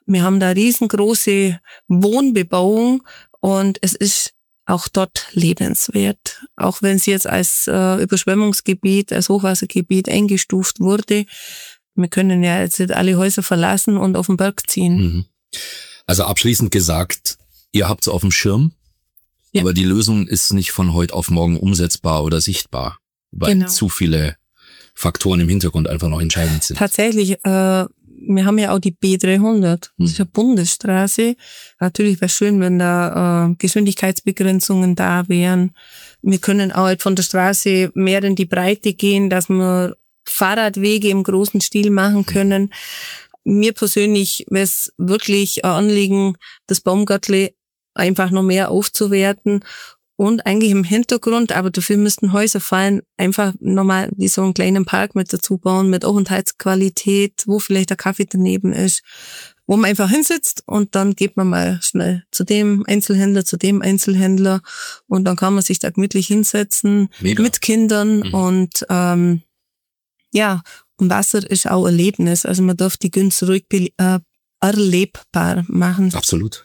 Wir haben da riesengroße Wohnbebauung und es ist auch dort lebenswert. Auch wenn sie jetzt als äh, Überschwemmungsgebiet, als Hochwassergebiet eingestuft wurde. Wir können ja jetzt nicht alle Häuser verlassen und auf den Berg ziehen. Mhm. Also abschließend gesagt, ihr habt's auf dem Schirm, ja. aber die Lösung ist nicht von heute auf morgen umsetzbar oder sichtbar, weil genau. zu viele Faktoren im Hintergrund einfach noch entscheidend sind. Tatsächlich, äh, wir haben ja auch die B dreihundert, das ist eine Bundesstraße. Natürlich wäre es schön, wenn da äh, Geschwindigkeitsbegrenzungen da wären. Wir können auch halt von der Straße mehr in die Breite gehen, dass wir Fahrradwege im großen Stil machen können. Mir persönlich wäre es wirklich ein Anliegen, das Baumgärtle einfach noch mehr aufzuwerten. Und eigentlich im Hintergrund, aber dafür müssten Häuser fallen, einfach nochmal wie so einen kleinen Park mit dazu bauen, mit Aufenthaltsqualität, wo vielleicht der Kaffee daneben ist, wo man einfach hinsitzt und dann geht man mal schnell zu dem Einzelhändler, zu dem Einzelhändler und dann kann man sich da gemütlich hinsetzen. Mega. Mit Kindern mhm. und ähm, ja, und Wasser ist auch Erlebnis, also man darf die Günst ruhig äh, erlebbar machen. Absolut.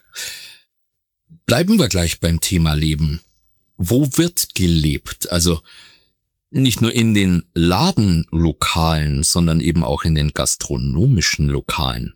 Bleiben wir gleich beim Thema Leben. Wo wird gelebt? Also nicht nur in den Ladenlokalen, sondern eben auch in den gastronomischen Lokalen.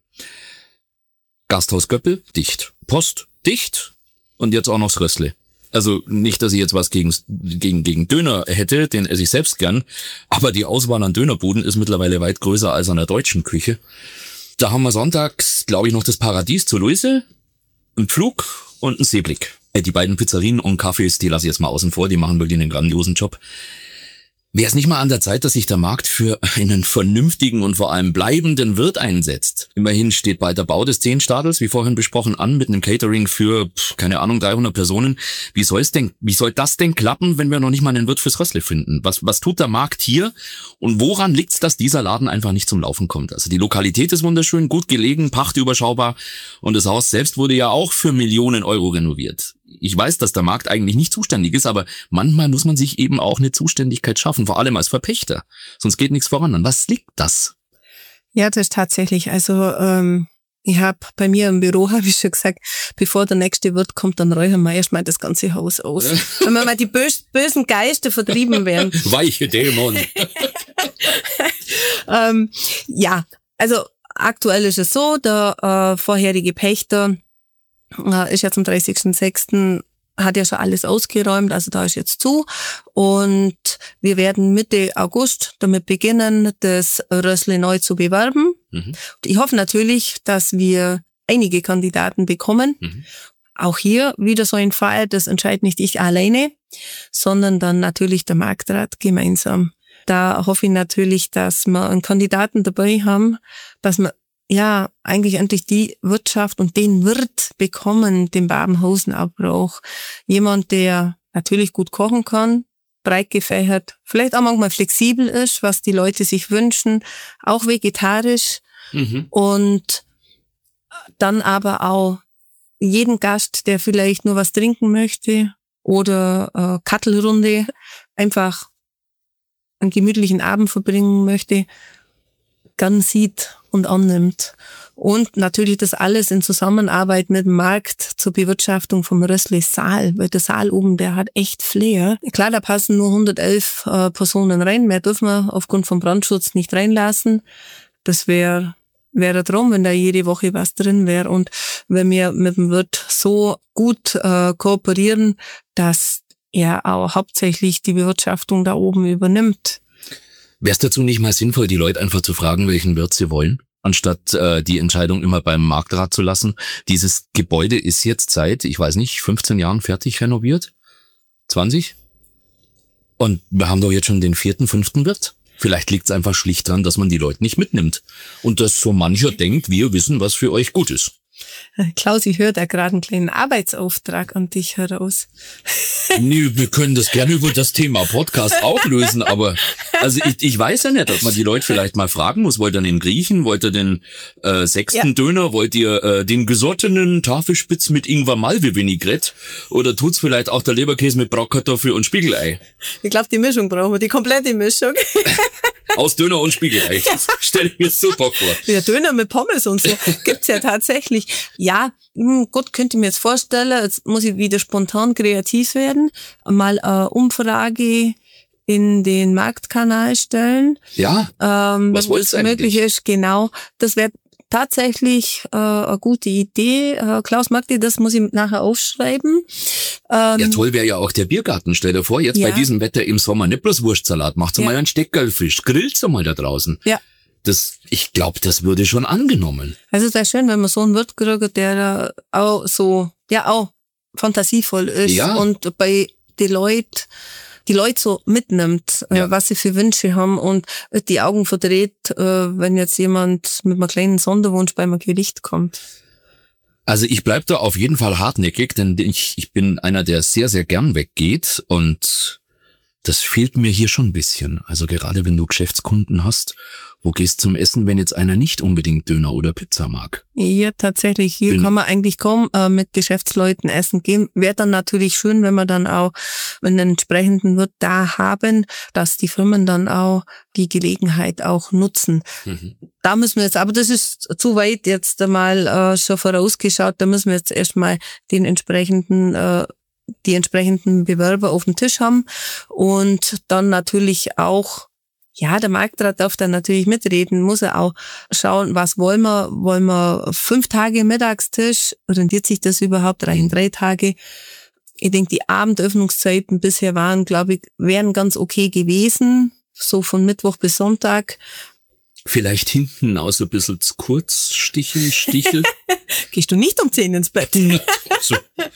Gasthaus Göppel, dicht. Post, dicht. Und jetzt auch noch das Rössle. Also nicht, dass ich jetzt was gegen, gegen, gegen Döner hätte, den esse ich selbst gern. Aber die Auswahl an Dönerbuden ist mittlerweile weit größer als an der deutschen Küche. Da haben wir sonntags, glaube ich, noch das Paradies zur Luise, einen Pflug und einen Seeblick. Die beiden Pizzerien und Cafés, die lasse ich jetzt mal außen vor, die machen wirklich einen grandiosen Job. Wäre es nicht mal an der Zeit, dass sich der Markt für einen vernünftigen und vor allem bleibenden Wirt einsetzt? Immerhin steht bald der Bau des Zehnstadels, wie vorhin besprochen, an, mit einem Catering für, keine Ahnung, dreihundert Personen. Wie soll es denn, wie soll das denn klappen, wenn wir noch nicht mal einen Wirt fürs Rössle finden? Was, was tut der Markt hier? Und woran liegt's, dass dieser Laden einfach nicht zum Laufen kommt? Also die Lokalität ist wunderschön, gut gelegen, Pacht überschaubar und das Haus selbst wurde ja auch für Millionen Euro renoviert. Ich weiß, dass der Markt eigentlich nicht zuständig ist, aber manchmal muss man sich eben auch eine Zuständigkeit schaffen, vor allem als Verpächter. Sonst geht nichts voran. An was liegt das? Ja, das ist tatsächlich. Also ähm, ich habe bei mir im Büro, habe ich schon gesagt, bevor der nächste Wirt kommt, dann räuchern wir erstmal das ganze Haus aus. Wenn wir mal die bös- bösen Geister vertrieben werden. Weiche Dämon. ähm, ja, also aktuell ist es so, der äh, vorherige Pächter ist jetzt am dreißigsten sechsten hat ja schon alles ausgeräumt, also da ist jetzt zu. Und wir werden Mitte August damit beginnen, das Rössle neu zu bewerben. Mhm. Ich hoffe natürlich, dass wir einige Kandidaten bekommen. Mhm. Auch hier wieder so ein Fall, das entscheidet nicht ich alleine, sondern dann natürlich der Marktrat gemeinsam. Da hoffe ich natürlich, dass wir einen Kandidaten dabei haben, dass wir ja, eigentlich endlich die Wirtschaft und den Wirt bekommen, den Babenhausen auch braucht. Jemand, der natürlich gut kochen kann, breit gefächert, vielleicht auch manchmal flexibel ist, was die Leute sich wünschen, auch vegetarisch mhm. und dann aber auch jeden Gast, der vielleicht nur was trinken möchte oder äh, Kattelrunde, einfach einen gemütlichen Abend verbringen möchte, gern sieht und annimmt. Und natürlich das alles in Zusammenarbeit mit dem Markt zur Bewirtschaftung vom Rössle Saal, weil der Saal oben, der hat echt Flair. Klar, da passen nur hundertelf äh, Personen rein, mehr dürfen wir aufgrund vom Brandschutz nicht reinlassen. Das wäre wäre drum, wenn da jede Woche was drin wäre und wenn wir mit dem Wirt so gut äh, kooperieren, dass er auch hauptsächlich die Bewirtschaftung da oben übernimmt. Wäre es dazu nicht mal sinnvoll, die Leute einfach zu fragen, welchen Wirt sie wollen, anstatt äh, die Entscheidung immer beim Marktrat zu lassen? Dieses Gebäude ist jetzt seit, ich weiß nicht, fünfzehn Jahren fertig renoviert? zwanzig? Und wir haben doch jetzt schon den vierten, fünften Wirt. Vielleicht liegt es einfach schlicht daran, dass man die Leute nicht mitnimmt. Und dass so mancher denkt, wir wissen, was für euch gut ist. Klaus, ich höre da gerade einen kleinen Arbeitsauftrag an dich heraus. Nee, wir können das gerne über das Thema Podcast auch lösen, aber also ich, ich weiß ja nicht, ob man die Leute vielleicht mal fragen muss, wollt ihr den Griechen, wollt ihr den äh, sechsten ja. Döner, wollt ihr äh, den gesottenen Tafelspitz mit Ingwer Malve Vinaigrette oder tut's vielleicht auch der Leberkäse mit Bratkartoffel und Spiegelei? Ich glaube, die Mischung brauchen wir, die komplette Mischung. Aus Döner und Spiegelei, das stelle ich mir super vor. Ja, Döner mit Pommes und so gibt's ja tatsächlich. Ja, gut, könnte ich mir jetzt vorstellen, jetzt muss ich wieder spontan kreativ werden, mal eine Umfrage in den Marktkanal stellen. Ja, ähm, was wollt's eigentlich? Möglich ist, genau. Das wäre tatsächlich äh, eine gute Idee. Äh, Klaus, mag dir das, muss ich nachher aufschreiben. Ähm, ja, toll wäre ja auch der Biergarten. Stell dir vor, jetzt ja. bei diesem Wetter im Sommer nicht bloß Wurstsalat, macht's ja. mal einen Steckerlfisch, grillt's mal da draußen. Ja. Das, ich glaube, das würde schon angenommen. Also es wäre schön, wenn man so einen Wirt kriegt, der auch so, ja auch fantasievoll ist ja. und bei den Leuten die Leute so mitnimmt, ja. äh, was sie für Wünsche haben und die Augen verdreht, äh, wenn jetzt jemand mit einem kleinen Sonderwunsch bei einem Gericht kommt. Also ich bleib da auf jeden Fall hartnäckig, denn ich, ich bin einer, der sehr, sehr gern weggeht und das fehlt mir hier schon ein bisschen. Also gerade wenn du Geschäftskunden hast, wo gehst zum Essen, wenn jetzt einer nicht unbedingt Döner oder Pizza mag? Ja, tatsächlich. Hier bin kann man eigentlich kaum äh, mit Geschäftsleuten essen gehen. Wäre dann natürlich schön, wenn wir dann auch einen entsprechenden Wirt da haben, dass die Firmen dann auch die Gelegenheit auch nutzen. Mhm. Da müssen wir jetzt, aber das ist zu weit jetzt mal äh, schon vorausgeschaut, da müssen wir jetzt erstmal den entsprechenden äh, die entsprechenden Bewerber auf dem Tisch haben und dann natürlich auch, ja, der Marktrat darf dann natürlich mitreden, muss er auch schauen, was wollen wir, wollen wir fünf Tage Mittagstisch, rentiert sich das überhaupt, reichen drei Tage? Ich denke, die Abendöffnungszeiten bisher waren, glaube ich, wären ganz okay gewesen, so von Mittwoch bis Sonntag. Vielleicht hinten auch so ein bisschen zu kurz, Stichel, Stichel. Gehst du nicht um zehn ins Bett? So.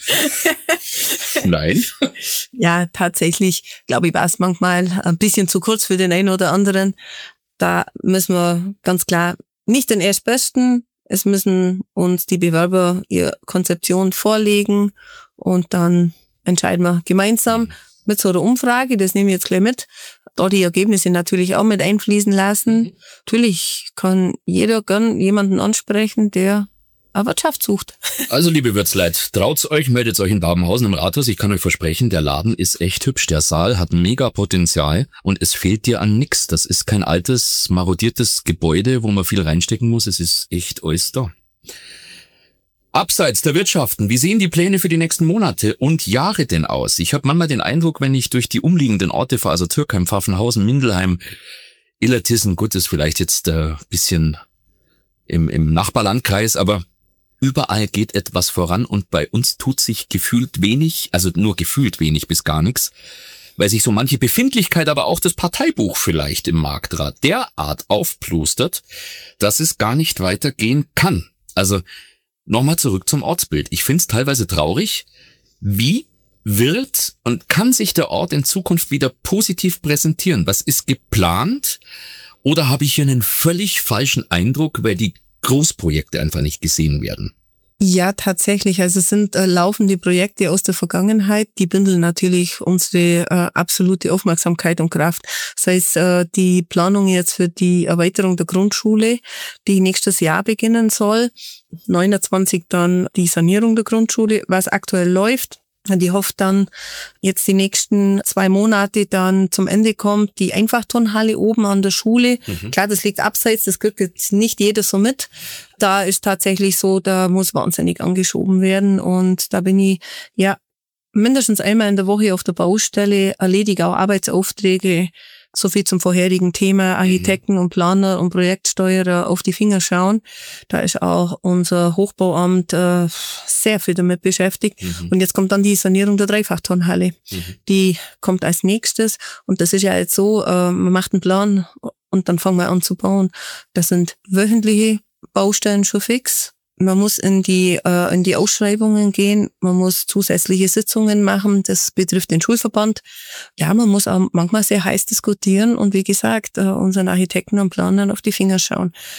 Nein. Ja, tatsächlich, glaube ich, war es manchmal ein bisschen zu kurz für den einen oder anderen. Da müssen wir ganz klar nicht den Erstbesten, es müssen uns die Bewerber ihre Konzeption vorlegen und dann entscheiden wir gemeinsam mit so einer Umfrage, das nehme ich jetzt gleich mit, da die Ergebnisse natürlich auch mit einfließen lassen. Mhm. Natürlich kann jeder gern jemanden ansprechen, der eine Wirtschaft sucht. Also, liebe Wirtsleit, traut's euch, meldet euch in Babenhausen im Rathaus. Ich kann euch versprechen, der Laden ist echt hübsch. Der Saal hat mega Potenzial und es fehlt dir an nix. Das ist kein altes, marodiertes Gebäude, wo man viel reinstecken muss. Es ist echt alles da. Abseits der Wirtschaften, wie sehen die Pläne für die nächsten Monate und Jahre denn aus? Ich habe manchmal den Eindruck, wenn ich durch die umliegenden Orte fahre, also Türkheim, Pfaffenhausen, Mindelheim, Illertissen, gut, ist vielleicht jetzt ein äh, bisschen im, im Nachbarlandkreis, aber überall geht etwas voran und bei uns tut sich gefühlt wenig, also nur gefühlt wenig bis gar nichts, weil sich so manche Befindlichkeit, aber auch das Parteibuch vielleicht im Marktrat derart aufplustert, dass es gar nicht weitergehen kann. Also nochmal zurück zum Ortsbild. Ich finde es teilweise traurig, wie wird und kann sich der Ort in Zukunft wieder positiv präsentieren? Was ist geplant? Oder habe ich hier einen völlig falschen Eindruck, weil die Großprojekte einfach nicht gesehen werden? Ja, tatsächlich. Also es sind äh, laufende Projekte aus der Vergangenheit, die bündeln natürlich unsere äh, absolute Aufmerksamkeit und Kraft. Sei es äh, die Planung jetzt für die Erweiterung der Grundschule, die nächstes Jahr beginnen soll. neunundzwanzig dann die Sanierung der Grundschule, was aktuell läuft. Die hofft dann jetzt die nächsten zwei Monate dann zum Ende kommt, die Einfachturnhalle oben an der Schule. Mhm. Klar, das liegt abseits, das kriegt jetzt nicht jeder so mit. Da ist tatsächlich so, da muss wahnsinnig angeschoben werden und da bin ich ja mindestens einmal in der Woche auf der Baustelle, erledige auch Arbeitsaufträge. So viel zum vorherigen Thema, Architekten und Planer und Projektsteuerer auf die Finger schauen. Da ist auch unser Hochbauamt äh, sehr viel damit beschäftigt. Mhm. Und jetzt kommt dann die Sanierung der Dreifachturnhalle. Mhm. Die kommt als nächstes. Und das ist ja jetzt so, äh, man macht einen Plan und dann fangen wir an zu bauen. Das sind wöchentliche Baustellen schon fix. Man muss in die äh, in die Ausschreibungen gehen, man muss zusätzliche Sitzungen machen, das betrifft den Schulverband. Ja, man muss auch manchmal sehr heiß diskutieren und wie gesagt, äh, unseren Architekten und Planern auf die Finger schauen.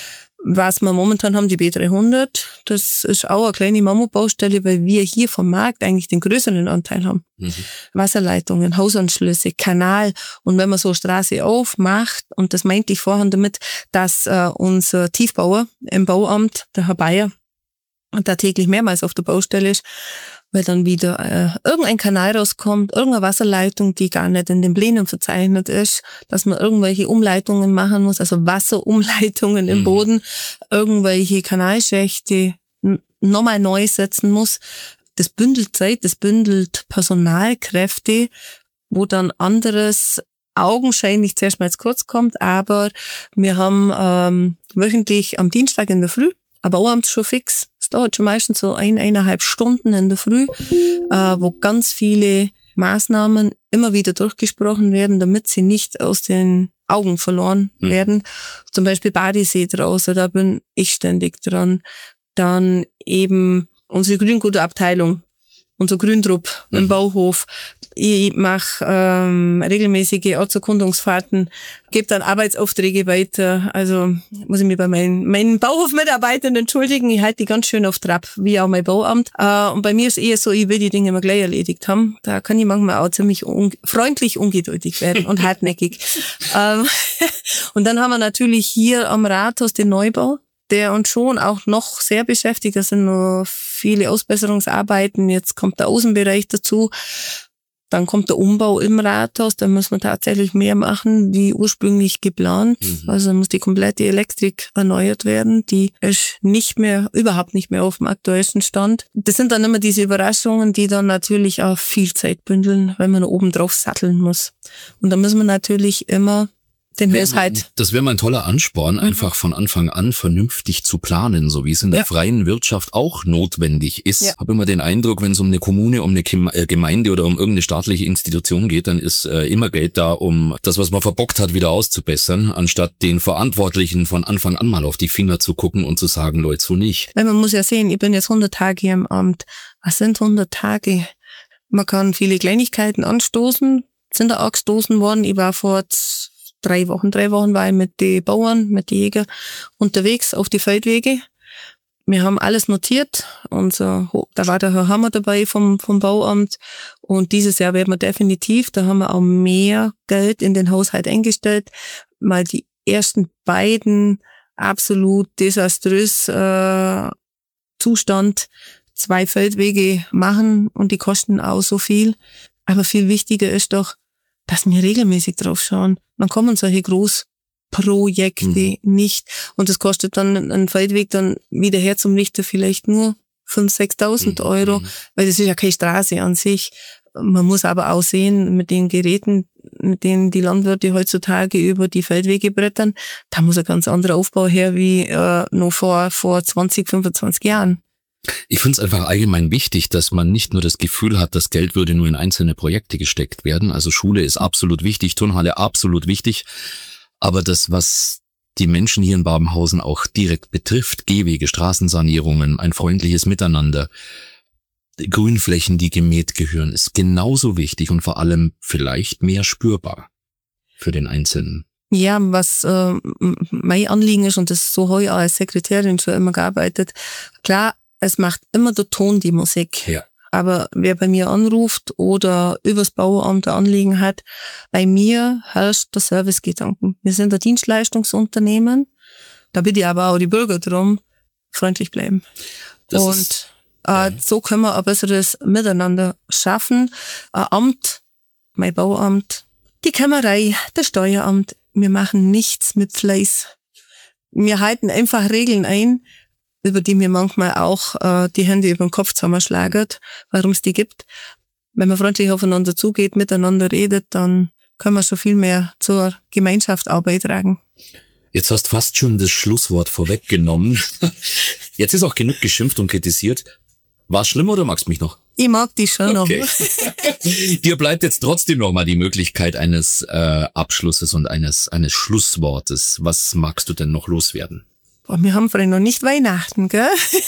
Was wir momentan haben, die B dreihundert, das ist auch eine kleine Mammutbaustelle, weil wir hier vom Markt eigentlich den größeren Anteil haben. Mhm. Wasserleitungen, Hausanschlüsse, Kanal. Und wenn man so eine Straße aufmacht, und das meinte ich vorhin damit, dass äh, unser Tiefbauer im Bauamt, der Herr Bayer, da täglich mehrmals auf der Baustelle ist, weil dann wieder äh, irgendein Kanal rauskommt, irgendeine Wasserleitung, die gar nicht in den Plänen verzeichnet ist, dass man irgendwelche Umleitungen machen muss, also Wasserumleitungen im Boden, irgendwelche Kanalschächte n- nochmal neu setzen muss. Das bündelt Zeit, das bündelt Personalkräfte, wo dann anderes augenscheinlich zuerst mal zu kurz kommt, aber wir haben ähm, wöchentlich am Dienstag in der Früh, aber auch abends schon fix, es dauert schon meistens so ein, eineinhalb Stunden in der Früh, äh, wo ganz viele Maßnahmen immer wieder durchgesprochen werden, damit sie nicht aus den Augen verloren mhm. werden. Zum Beispiel Badesee draußen, da bin ich ständig dran. Dann eben unsere Grüngutabteilung, unser Grüntrupp mhm. im Bauhof. Ich mache ähm, regelmäßige Ortserkundungsfahrten, gebe dann Arbeitsaufträge weiter. Also muss ich mich bei meinen, meinen Bauhofmitarbeitern entschuldigen. Ich halte die ganz schön auf Trab, wie auch mein Bauamt. Äh, und bei mir ist eher so, ich will die Dinge immer gleich erledigt haben. Da kann ich manchmal auch ziemlich un- freundlich ungeduldig werden und hartnäckig. ähm, und dann haben wir natürlich hier am Rathaus den Neubau, der uns schon auch noch sehr beschäftigt. Da sind noch viele Ausbesserungsarbeiten. Jetzt kommt der Außenbereich dazu. Dann kommt der Umbau im Rathaus. Da müssen wir tatsächlich mehr machen, wie ursprünglich geplant. Mhm. Also muss die komplette Elektrik erneuert werden. Die ist nicht mehr, überhaupt nicht mehr auf dem aktuellsten Stand. Das sind dann immer diese Überraschungen, die dann natürlich auch viel Zeit bündeln, wenn man oben drauf satteln muss. Und da müssen wir natürlich immer den Haushalt. Das wäre mal ein toller Ansporn, einfach von Anfang an vernünftig zu planen, so wie es in der ja. freien Wirtschaft auch notwendig ist. Ich ja. habe immer den Eindruck, wenn es um eine Kommune, um eine Gemeinde oder um irgendeine staatliche Institution geht, dann ist äh, immer Geld da, um das, was man verbockt hat, wieder auszubessern, anstatt den Verantwortlichen von Anfang an mal auf die Finger zu gucken und zu sagen, Leute, so nicht. Weil man muss ja sehen, ich bin jetzt hundert Tage hier im Amt. Was sind hundert Tage? Man kann viele Kleinigkeiten anstoßen, sind da angestoßen worden. Ich war vor drei Wochen, drei Wochen war ich mit den Bauern, mit den Jägern unterwegs auf die Feldwege. Wir haben alles notiert. Unser, da war der Herr Hammer dabei vom, vom Bauamt. Und dieses Jahr werden wir definitiv, da haben wir auch mehr Geld in den Haushalt eingestellt, mal die ersten beiden absolut desaströs äh, Zustand zwei Feldwege machen und die kosten auch so viel. Aber viel wichtiger ist doch, dass wir regelmäßig drauf schauen. Dann kommen solche Großprojekte mhm. nicht. Und das kostet dann einen Feldweg dann wieder her zum Richter vielleicht nur fünftausend, sechstausend mhm. Euro, weil das ist ja keine Straße an sich. Man muss aber auch sehen, mit den Geräten, mit denen die Landwirte heutzutage über die Feldwege brettern, da muss ein ganz anderer Aufbau her wie äh, noch vor, vor zwanzig, fünfundzwanzig Jahren. Ich finde es einfach allgemein wichtig, dass man nicht nur das Gefühl hat, das Geld würde nur in einzelne Projekte gesteckt werden. Also Schule ist absolut wichtig, Turnhalle absolut wichtig. Aber das, was die Menschen hier in Babenhausen auch direkt betrifft, Gehwege, Straßensanierungen, ein freundliches Miteinander, Grünflächen, die gemäht gehören, ist genauso wichtig und vor allem vielleicht mehr spürbar für den Einzelnen. Ja, was äh, mein Anliegen ist, und das so habe ich auch als Sekretärin schon immer gearbeitet, klar, es macht immer der Ton die Musik. Ja. Aber wer bei mir anruft oder übers Bauamt ein Anliegen hat, bei mir herrscht der Servicegedanken. Wir sind ein Dienstleistungsunternehmen. Da bitte ich aber auch die Bürger drum, freundlich bleiben. Das und ist, äh, ja. so können wir ein besseres Miteinander schaffen. Ein Amt, mein Bauamt, die Kämmerei, das Steueramt, wir machen nichts mit Fleiß. Wir halten einfach Regeln ein, über die mir manchmal auch äh, die Hände über den Kopf zusammenschlagen, warum es die gibt. Wenn man freundlich aufeinander zugeht, miteinander redet, dann können wir schon viel mehr zur Gemeinschaft auch beitragen. Jetzt hast fast schon das Schlusswort vorweggenommen. Jetzt ist auch genug geschimpft und kritisiert. War es schlimm oder magst du mich noch? Ich mag dich schon okay. noch. Dir bleibt jetzt trotzdem noch mal die Möglichkeit eines äh, Abschlusses und eines eines Schlusswortes. Was magst du denn noch loswerden? Boah, wir haben vorhin noch nicht Weihnachten, gell?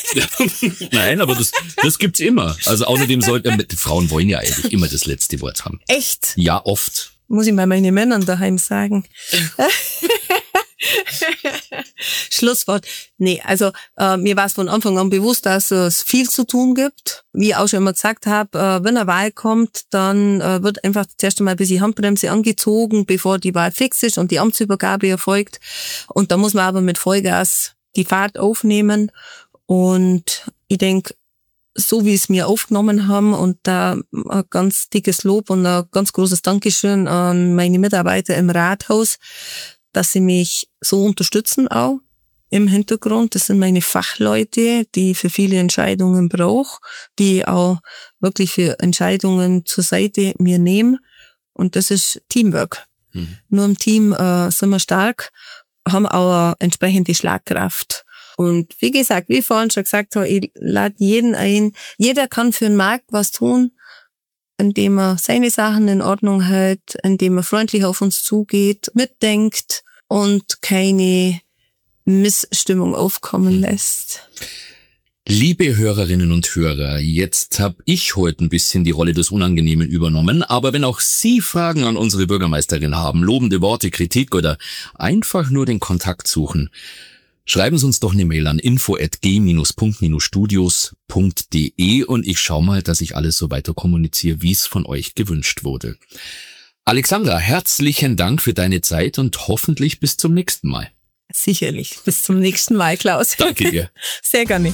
Nein, aber das, das gibt's immer. Also außerdem sollten, die Frauen wollen ja eigentlich immer das letzte Wort haben. Echt? Ja, oft. Muss ich mal meine Männern daheim sagen. Schlusswort. Nee, also äh, mir war es von Anfang an bewusst, dass es viel zu tun gibt. Wie ich auch schon immer gesagt habe, äh, wenn eine Wahl kommt, dann äh, wird einfach zuerst einmal ein bisschen Handbremse angezogen, bevor die Wahl fix ist und die Amtsübergabe erfolgt. Und da muss man aber mit Vollgas die Fahrt aufnehmen. Und ich denke, so wie es mir aufgenommen haben und da ein ganz dickes Lob und ein ganz großes Dankeschön an meine Mitarbeiter im Rathaus, dass sie mich so unterstützen auch im Hintergrund. Das sind meine Fachleute, die ich für viele Entscheidungen brauche, die ich auch wirklich für Entscheidungen zur Seite mir nehmen. Und das ist Teamwork. Mhm. Nur im Team äh, sind wir stark, haben auch eine entsprechende Schlagkraft. Und wie gesagt, wie ich vorhin schon gesagt habe, ich lade jeden ein. Jeder kann für den Markt was tun, indem er seine Sachen in Ordnung hält, indem er freundlich auf uns zugeht, mitdenkt und keine Missstimmung aufkommen lässt. Liebe Hörerinnen und Hörer, jetzt habe ich heute ein bisschen die Rolle des Unangenehmen übernommen, aber wenn auch Sie Fragen an unsere Bürgermeisterin haben, lobende Worte, Kritik oder einfach nur den Kontakt suchen, schreiben Sie uns doch eine Mail an info at g punkt studios punkt de und ich schaue mal, dass ich alles so weiter kommuniziere, wie es von euch gewünscht wurde. Alexandra, herzlichen Dank für deine Zeit und hoffentlich bis zum nächsten Mal. Sicherlich. Bis zum nächsten Mal, Klaus. Danke dir. Sehr gerne.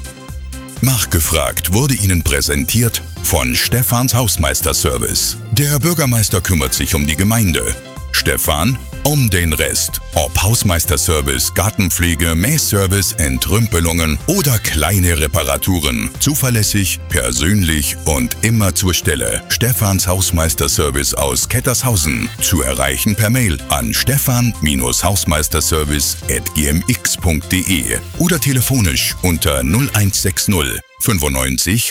Nachgefragt wurde Ihnen präsentiert von Stephans Hausmeisterservice. Der Bürgermeister kümmert sich um die Gemeinde. Stefan um den Rest. Ob Hausmeisterservice, Gartenpflege, Mähservice, Entrümpelungen oder kleine Reparaturen. Zuverlässig, persönlich und immer zur Stelle. Stephans Hausmeisterservice aus Kettershausen. Zu erreichen per Mail an stefan Hausmeisterservice at g m x punkt de oder telefonisch unter null eins sechs null fünfundneunzig